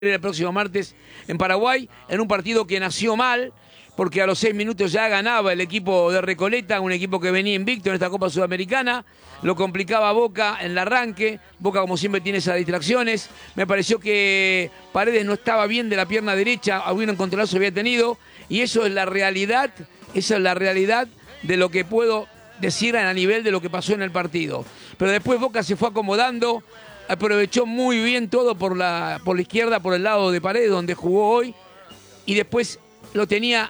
el próximo martes en Paraguay, en un partido que nació mal, porque a los 6 minutos ya ganaba el equipo de Recoleta, un equipo que venía invicto en esta Copa Sudamericana, lo complicaba a Boca en el arranque, Boca como siempre tiene esas distracciones, me pareció que Paredes no estaba bien de la pierna derecha, algún encontronazo había tenido, y eso es la realidad, de lo que puedo decir a nivel de lo que pasó en el partido. Pero después Boca se fue acomodando, aprovechó muy bien todo por la izquierda, por el lado de Paredes, donde jugó hoy, y después lo tenía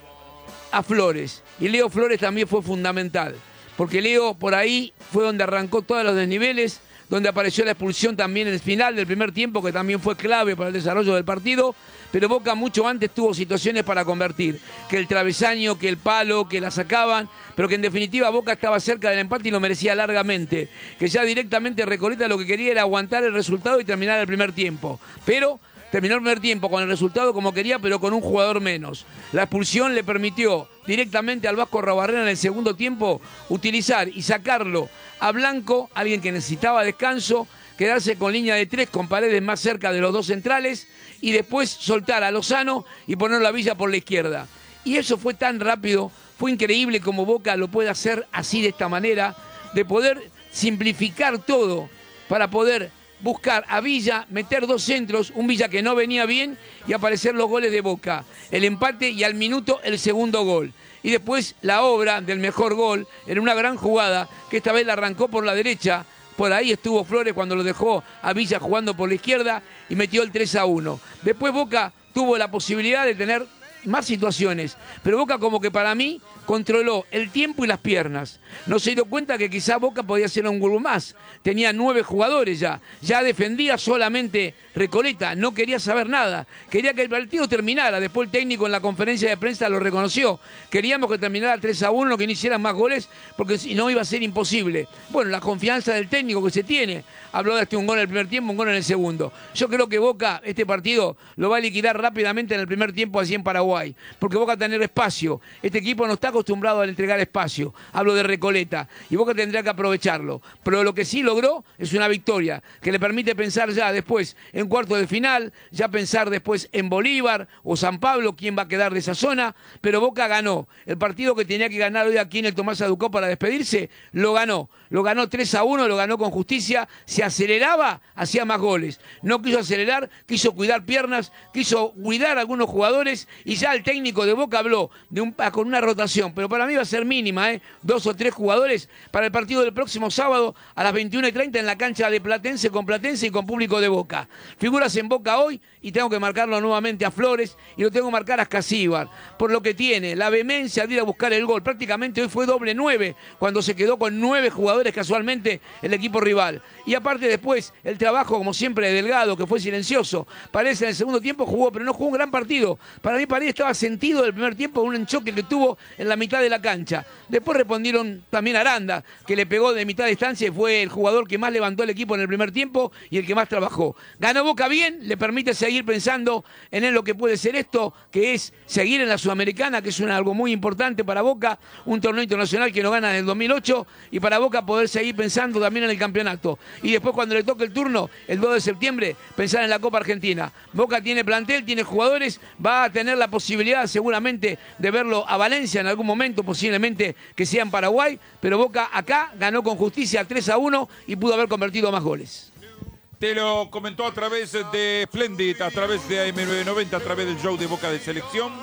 a Flores. Y Leo Flores también fue fundamental, porque Leo por ahí fue donde arrancó todos los desniveles, donde apareció la expulsión también en el final del primer tiempo, que también fue clave para el desarrollo del partido, pero Boca mucho antes tuvo situaciones para convertir, que el travesaño, que el palo, que la sacaban, pero que en definitiva Boca estaba cerca del empate y lo merecía largamente, que ya directamente Recoleta lo que quería era aguantar el resultado y terminar el primer tiempo, pero terminó el primer tiempo con el resultado como quería, pero con un jugador menos. La expulsión le permitió directamente al Vasco Arruabarrena en el segundo tiempo utilizar y sacarlo a Blanco, alguien que necesitaba descanso, quedarse con línea de 3, con Paredes más cerca de los dos centrales, y después soltar a Lozano y ponerlo a Villa por la izquierda. Y eso fue tan rápido, fue increíble como Boca lo puede hacer así de esta manera, de poder simplificar todo para poder buscar a Villa, meter dos centros, un Villa que no venía bien y aparecer los goles de Boca. El empate y al minuto el segundo gol. Y después la obra del mejor gol en una gran jugada que esta vez la arrancó por la derecha. Por ahí estuvo Flores cuando lo dejó a Villa jugando por la izquierda y metió el 3-1. Después Boca tuvo la posibilidad de tener más situaciones, pero Boca como que para mí controló el tiempo y las piernas. No se dio cuenta que quizá Boca podía ser un grupo más. Tenía 9 jugadores ya defendía solamente Recoleta, no quería saber nada. Quería que el partido terminara. Después el técnico en la conferencia de prensa lo reconoció. Queríamos que terminara 3-1, que no hicieran más goles, porque si no iba a ser imposible. Bueno, la confianza del técnico que se tiene. Habló de un gol en el primer tiempo, un gol en el segundo. Yo creo que Boca, este partido, lo va a liquidar rápidamente en el primer tiempo así en Paraguay. Porque Boca tener espacio. Este equipo no está acostumbrado a entregar espacio. Hablo de Recoleta. Y Boca tendrá que aprovecharlo. Pero lo que sí logró es una victoria que le permite pensar ya después en cuartos de final, ya pensar después en Bolívar o San Pablo, quién va a quedar de esa zona. Pero Boca ganó. El partido que tenía que ganar hoy aquí en el Tomás Aducó para despedirse, lo ganó. Lo ganó 3-1, lo ganó con justicia. Se aceleraba, hacía más goles. No quiso acelerar, quiso cuidar piernas, quiso cuidar a algunos jugadores y ya el técnico de Boca habló con una rotación, pero para mí va a ser mínima, 2 o 3 jugadores para el partido del próximo sábado a las 21:30 en la cancha de Platense con Platense y con público de Boca. Figuras en Boca hoy y tengo que marcarlo nuevamente a Flores y lo tengo que marcar a Ascasíbar, por lo que tiene, la vehemencia de ir a buscar el gol. Prácticamente hoy fue doble 9, cuando se quedó con 9 jugadores casualmente el equipo rival. Y aparte después, el trabajo como siempre de Delgado, que fue silencioso. Parece en el segundo tiempo jugó, pero no jugó un gran partido. Para mí Paredes estaba sentido del primer tiempo, un enchoque que tuvo en la mitad de la cancha. Después respondieron también Aranda, que le pegó de mitad de distancia y fue el jugador que más levantó el equipo en el primer tiempo y el que más trabajó. Ganó Boca bien, le permite seguir pensando en lo que puede ser esto, que es seguir en la Sudamericana, que es algo muy importante para Boca, un torneo internacional que no gana en el 2008, y para Boca poder seguir pensando también en el campeonato. Y después cuando le toque el turno, el 2 de septiembre, pensar en la Copa Argentina. Boca tiene plantel, tiene jugadores, va a tener la posibilidad seguramente de verlo a Valencia en algún momento, posiblemente que sea en Paraguay, pero Boca acá ganó con justicia 3-1 y pudo haber convertido más goles. Te lo comentó a través de Splendid, a través de AM990, a través del show de Boca de Selección,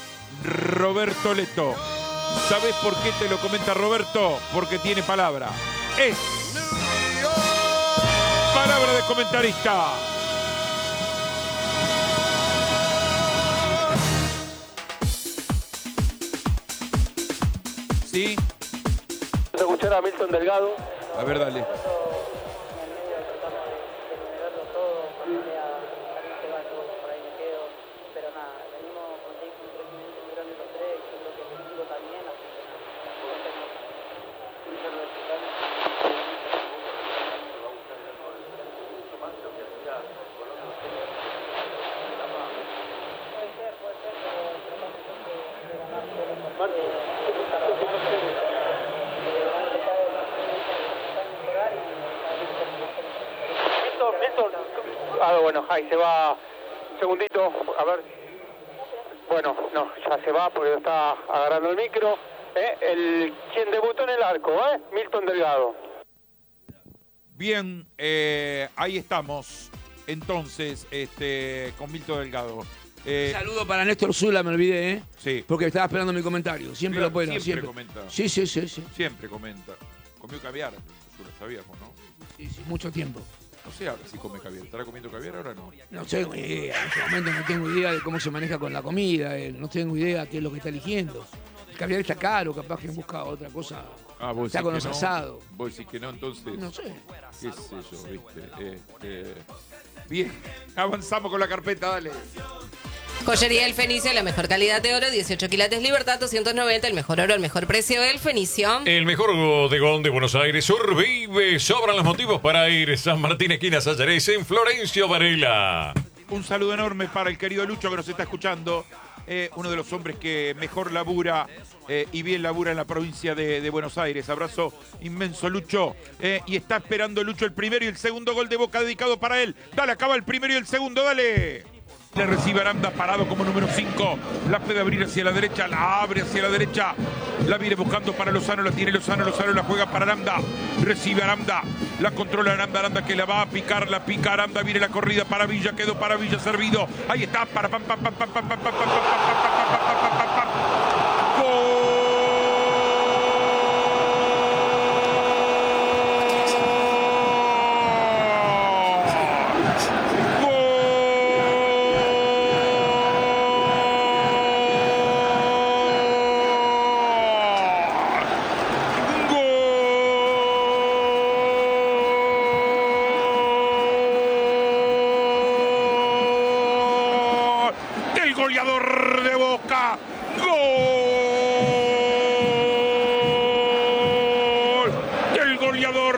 Roberto Leto. ¿Sabes por qué te lo comenta Roberto? Porque tiene palabra. Es palabra de comentarista. ¿Sí? Vamos a escuchar a Milton Delgado. A ver, dale. Bueno, ahí se va segundito, a ver. Bueno, no, ya se va porque está agarrando el micro. Quien debutó en el arco, Milton Delgado. Bien, ahí estamos. Entonces, con Milton Delgado. Saludo para Néstor Zula, me olvidé, Sí. porque estaba esperando mi comentario. Siempre lo puedo, siempre comenta. Sí. Siempre comenta. Comió caviar, Zula, sabíamos, ¿no? Sí, mucho tiempo. No sé ahora si come caviar. ¿Estará comiendo caviar ahora no? No tengo idea, en este momento no tengo idea de cómo se maneja con la comida, no tengo idea qué es lo que está eligiendo. El caviar está caro, capaz que busca otra cosa. Vos Está con los asados. Vos decís que no, entonces. No sé. Qué sé yo, viste. Bien, avanzamos con la carpeta, dale. Joyería El Fenicio, la mejor calidad de oro, 18 quilates Libertad, 290, el mejor oro, el mejor precio, El Fenicio. El mejor bodegón de Buenos Aires, Survive. Sobran los motivos para ir. San Martín, esquina Sayares, en Florencio Varela. Un saludo enorme para el querido Lucho que nos está escuchando. Uno de los hombres que mejor labura y bien labura en la provincia de Buenos Aires. Abrazo inmenso, Lucho. Y está esperando Lucho el primero y el segundo gol de Boca dedicado para él. Dale, acaba el primero y el segundo, dale. Le recibe Aranda parado como número 5. La puede abrir hacia la derecha, la abre hacia la derecha. La viene buscando para Lozano, la tiene Lozano la juega para Aranda. Recibe Aranda, la controla Aranda que la va a picar, la pica Aranda, viene la corrida para Villa, quedó para Villa servido. Ahí está, para pam. ¡Gol! Goleador de Boca, gol del goleador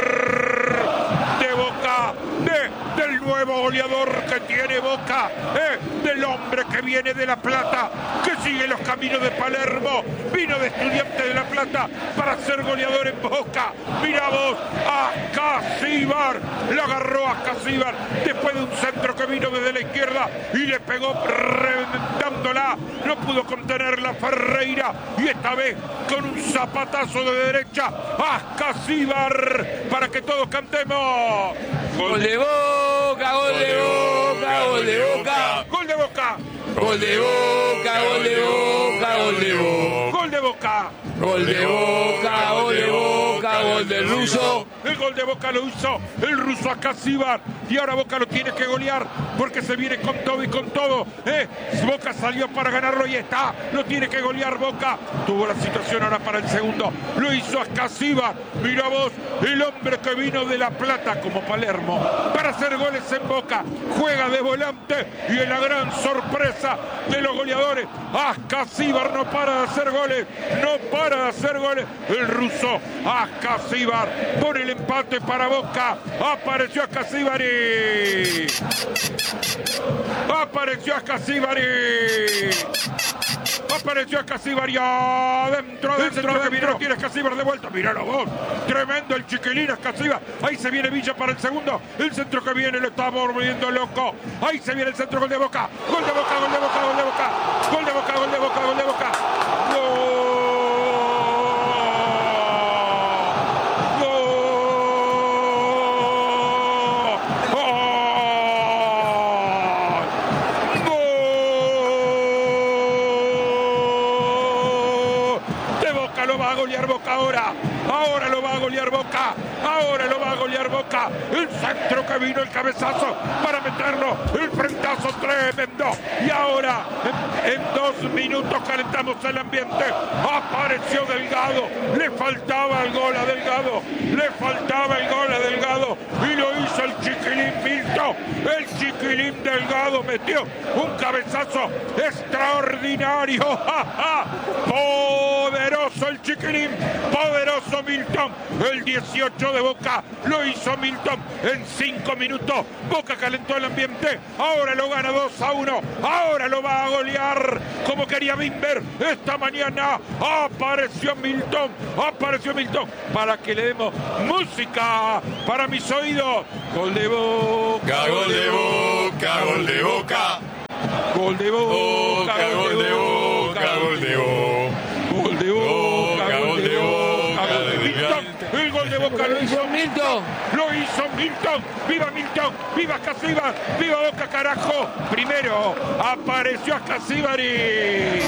de Boca, del nuevo goleador que tiene Boca, del hombre que viene de La Plata, que sigue los caminos de Palermo, vino de Estudiantes de La Plata para ser goleador en Boca. Mira vos, Ascasíbar, lo agarró Ascasíbar después de un centro que vino desde la izquierda y le pegó reventándola, no pudo contenerla Ferreira y esta vez con un zapatazo de derecha, Ascasíbar, para que todos cantemos. Gol de Boca, gol de Boca, gol de Boca. Gol de Boca. Gol de Boca, gol de Boca, gol de Boca. Gol de Boca. Gol de Boca, gol de Boca, gol del ruso. El gol de Boca lo hizo el ruso Ascasíbar y ahora Boca lo tiene que golear porque se viene con todo y con todo. Boca salió para ganarlo y está. Lo tiene que golear Boca. Tuvo la situación ahora para el segundo. Lo hizo Ascasíbar. Mira vos, el hombre que vino de La Plata como Palermo para hacer goles en Boca. Juega de volante y es la gran sorpresa de los goleadores. Ascasíbar no para de hacer goles. No para de hacer goles. El ruso Ascasíbar pone el empate para Boca. Apareció Ascasíbari. Apareció Ascasíbari. Apareció Ascasíbari dentro que viene, lo tiene Ascasíbar de vuelta. Míralo vos. Tremendo el chiquilín Ascasíbar. Ahí se viene Villa para el segundo. El centro que viene lo está volviendo loco. Ahí se viene el centro, gol de Boca. Gol de Boca, gol de Boca, gol de Boca. Gol de Boca, gol de Boca, gol de Boca. Gol. Lo va a golear Boca ahora. Ahora lo va a golear Boca. Ahora lo va a golear Boca. El centro que vino, el cabezazo para meterlo. El frentazo tremendo. Y ahora, en 2 minutos calentamos el ambiente. Apareció Delgado. Le faltaba el gol a Delgado. Le faltaba el gol a Delgado. Y lo hizo el chiquilín Milton. El chiquilín Delgado metió un cabezazo extraordinario. ¡Ja, ja! Poderoso el chiquilín. Poderoso Milton. El 18 de Boca lo hizo Milton en 5 minutos. Boca calentó el ambiente. Ahora lo gana 2-1. Ahora lo va a golear como quería Bimber. Esta mañana apareció Milton. Apareció Milton. Para que le demos música para mis oídos. Gol de Boca. Gol de Boca. Boca, gol de Boca. Gol de Boca, Gol de Boca, gol de Boca. Gol de Boca, Gol de Boca, gol de Milton. El gol de Boca lo hizo Milton. Lo hizo Milton. ¡Viva Milton! ¡Viva Ascasíbar! ¡Viva Boca, carajo! Primero apareció Ascasíbari.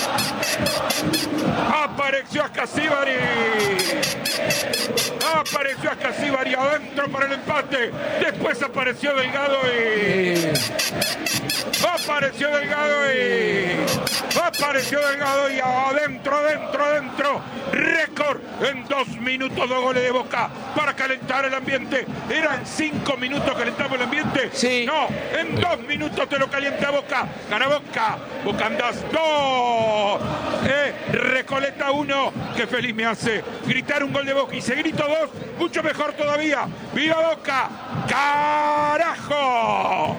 Apareció Ascasíbari. Apareció Ascasíbari adentro para el empate. Después apareció Delgado y... Apareció Delgado y adentro. Récord en 2 minutos, 2 goles de Boca para calentar el ambiente. Eran 5 minutos calentamos el ambiente. Sí. No, en 2 minutos te lo calienta Boca. Gana Boca. Boca andás 2. Recoleta 1. Qué feliz me hace gritar un gol de Boca. Y se grito 2, mucho mejor todavía. ¡Viva Boca! ¡Carajo!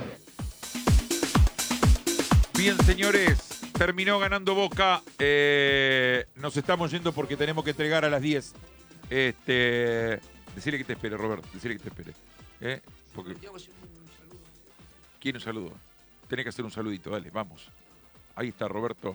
Bien, señores, terminó ganando Boca. Nos estamos yendo porque tenemos que entregar a las 10. Decirle que te espere, Roberto. Decirle que te espere. Porque... ¿Quiere un saludo? Tenés que hacer un saludito, dale, vamos. Ahí está, Roberto.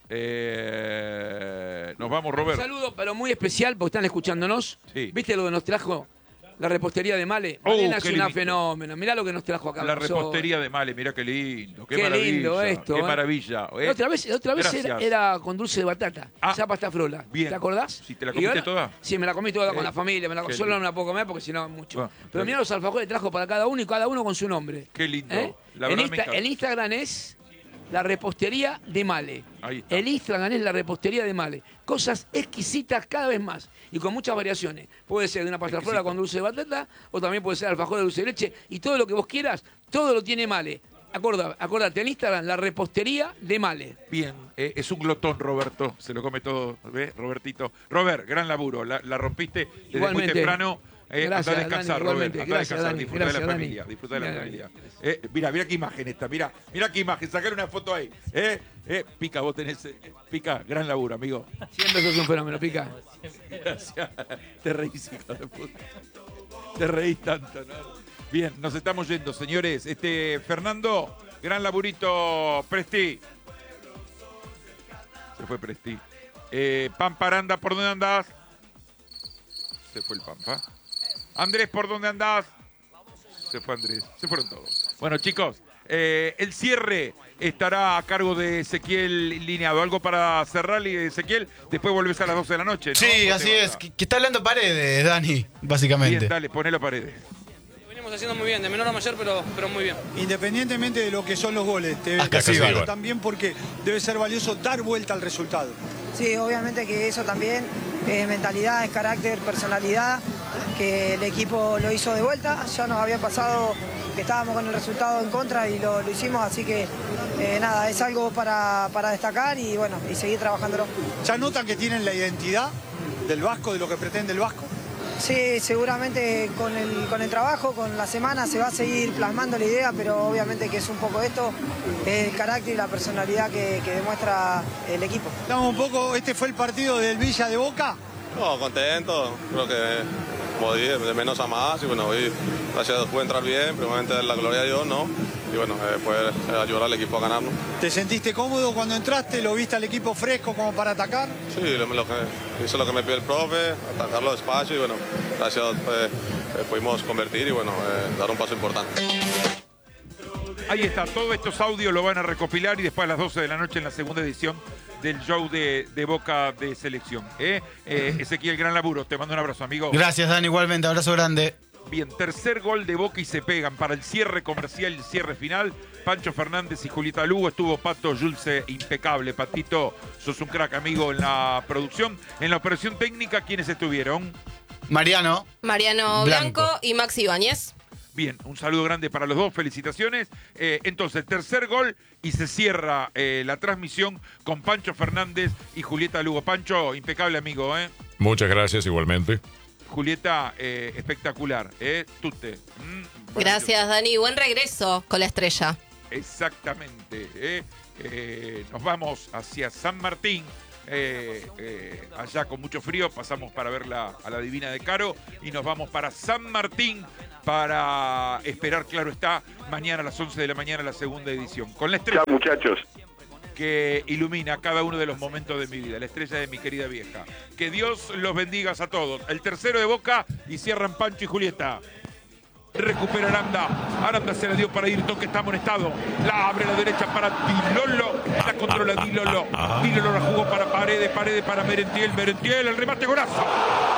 Nos vamos, Roberto. Un saludo, pero muy especial, porque están escuchándonos. Sí. ¿Viste lo que nos trajo la repostería de Male? Malena es una fenómeno. Mirá lo que nos trajo acá. La repostería de Male, mirá qué lindo. Qué, Qué maravilla, lindo esto. Qué maravilla. Otra vez Gracias. era con dulce de batata. Esa pasta frola. Bien. ¿Te acordás? Sí, ¿te la comiste toda? Sí, me la comí toda con la familia. Solo lindo. no me la puedo comer porque si no, mucho. Bueno, pero mirá los alfajores trajo para cada uno y cada uno con su nombre. Qué lindo. La En verdad me encanta. el Instagram es la repostería de Male. Ahí está. El Instagram es la repostería de Male. Cosas exquisitas cada vez más y con muchas variaciones. Puede ser de una pasta flora con dulce de batata o también puede ser alfajor de dulce de leche y todo lo que vos quieras, todo lo tiene Male. Acordate, en Instagram, la repostería de Male. Bien, es un glotón, Roberto. Se lo come todo, ¿ves, Robertito? Robert, gran laburo. La rompiste desde Igualmente. muy temprano. Gracias, Anda a descansar, Dani, Robert. igualmente. Anda a Gracias, descansar. Dani. Disfruta de la Gracias, familia. Dani. Disfruta de la Mira, familia. Mira qué imagen esta. Mira qué imagen. Sacale una foto ahí. Pica, vos tenés. Pica, gran laburo, amigo. Siempre sos un fenómeno, Pica. Gracias. Te reís, hijo de puta. Te reís tanto, ¿no? Bien, nos estamos yendo, señores. Fernando, gran laburito, Presti. Se fue Presti. Pamparanda, ¿por dónde andás? Se fue el Pampa. Andrés, ¿por dónde andás? Se fue Andrés. Se fueron todos. Bueno, chicos, el cierre estará a cargo de Ezequiel Lineado. ¿Algo para cerrar, Ezequiel? Después volvés a las 12 de la noche, ¿no? Sí, así es. Que está hablando Paredes, Dani, básicamente. Bien, dale, ponelo Paredes. Venimos haciendo muy bien, de menor a mayor, pero muy bien. Independientemente de lo que son los goles, Ascasíbar. también porque debe ser valioso dar vuelta al resultado. Sí, obviamente que eso también, mentalidad, es carácter, personalidad, que el equipo lo hizo de vuelta. Ya nos había pasado que estábamos con el resultado en contra y lo hicimos, así que nada, es algo para destacar y bueno, y seguir trabajándolo. ¿Ya notan que tienen la identidad del Vasco, de lo que pretende el Vasco? Sí, seguramente con el trabajo, con la semana se va a seguir plasmando la idea, pero obviamente que es un poco esto, el carácter y la personalidad que demuestra el equipo. Damos un poco, este fue el partido del Villa de Boca. No, contento, creo que como dije, de menos a más y bueno, hoy gracias a Dios pude entrar bien, primeramente dar la gloria a Dios, ¿no? Y bueno, poder ayudar al equipo a ganar, ¿no? ¿Te sentiste cómodo cuando entraste? ¿Lo viste al equipo fresco como para atacar? Sí, hice lo que me pidió el profe, atacarlo despacio y bueno, gracias a Dios pudimos convertir y bueno, dar un paso importante. Ahí está, todos estos audios lo van a recopilar y después a las 12 de la noche en la segunda edición del show de Boca de Selección. Ezequiel, gran laburo. Te mando un abrazo, amigo. Gracias, Dani, igualmente. Abrazo grande. Bien, tercer gol de Boca y se pegan para el cierre comercial y el cierre final. Pancho Fernández y Julieta Lugo. Estuvo Pato Yulce, impecable. Patito, sos un crack, amigo, en la producción. En la operación técnica, ¿quiénes estuvieron? Mariano Blanco y Maxi Ibáñez. Bien, un saludo grande para los dos, felicitaciones. Entonces, tercer gol y se cierra la transmisión con Pancho Fernández y Julieta Lugo. Pancho, impecable amigo, ¿eh? Muchas gracias, igualmente. Julieta, espectacular, Tute. Gracias, Dani. Buen regreso con la estrella. Exactamente. Nos vamos hacia San Martín. Allá con mucho frío pasamos para ver a la Divina de Caro y nos vamos para San Martín para esperar, claro está, mañana a las 11 de la mañana la segunda edición. Con la estrella. Chao, muchachos. Que ilumina cada uno de los momentos de mi vida, la estrella de mi querida vieja. Que Dios los bendiga a todos. El tercero de Boca y cierran Pancho y Julieta. Recupera Aranda. Aranda se la dio para Ayrton, que está amonestado. La abre a la derecha para Dilolo. La controla Dilolo. Dilolo la jugó para Paredes para Merentiel. Merentiel, el remate, golazo.